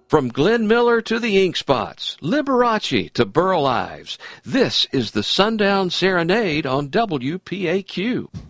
From Glenn Miller to the Ink Spots, Liberace to Burl Ives, this is the Sundown Serenade on WPAQ.